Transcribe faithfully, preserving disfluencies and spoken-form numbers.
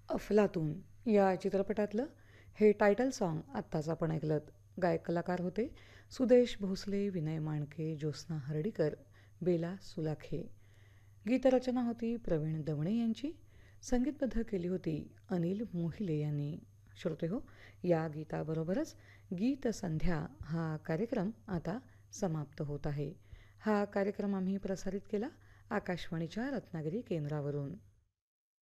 अफलातून या चित्रपटातलं हे टायटल सॉन्ग आत्ताच आपण ऐकलं. गायक कलाकार होते सुदेश भोसले, विनय माणके, ज्योत्स्ना हर्डीकर, बेला सुलाखे. गीतरचना होती प्रवीण दवणे यांची. संगीतबद्ध केली होती अनिल मोहिले यांनी. श्रोते हो, या गीताबरोबरच गीत संध्या हा कार्यक्रम आता समाप्त होत आहे. हा कार्यक्रम आम्ही प्रसारित केला आकाशवाणीच्या रत्नागिरी केंद्रावरून.